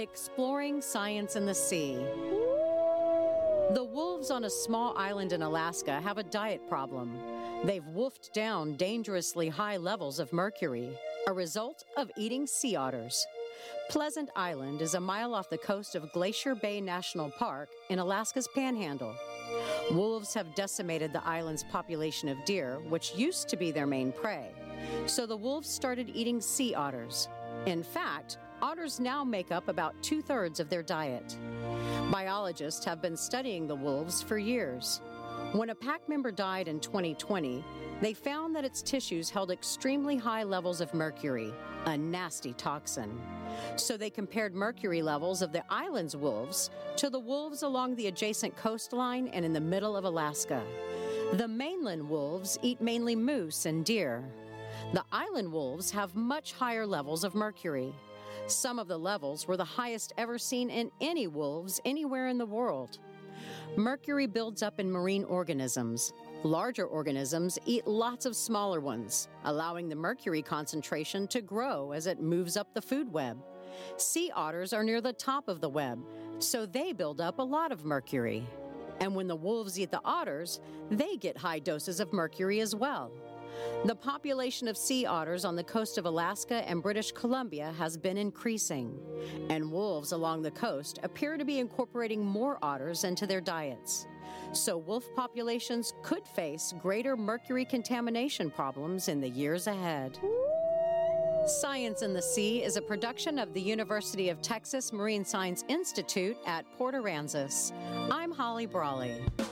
Exploring Science in the Sea. The wolves on a small island in Alaska have a diet problem. They've wolfed down dangerously high levels of mercury, a result of eating sea otters. Pleasant Island is a mile off the coast of Glacier Bay National Park in Alaska's Panhandle. Wolves have decimated the island's population of deer, which used to be their main prey. So the wolves started eating sea otters. In fact, otters now make up about 2/3 of their diet. Biologists have been studying the wolves for years. When a pack member died in 2020, they found that its tissues held extremely high levels of mercury, a nasty toxin. So they compared mercury levels of the island's wolves to the wolves along the adjacent coastline and in the middle of Alaska. The mainland wolves eat mainly moose and deer. The island wolves have much higher levels of mercury. Some of the levels were the highest ever seen in any wolves anywhere in the world. Mercury builds up in marine organisms. Larger organisms eat lots of smaller ones, allowing the mercury concentration to grow as it moves up the food web. Sea otters are near the top of the web, so they build up a lot of mercury. And when the wolves eat the otters, they get high doses of mercury as well. The population of sea otters on the coast of Alaska and British Columbia has been increasing, and wolves along the coast appear to be incorporating more otters into their diets. So wolf populations could face greater mercury contamination problems in the years ahead. Science in the Sea is a production of the University of Texas Marine Science Institute at Port Aransas. I'm Holly Brawley.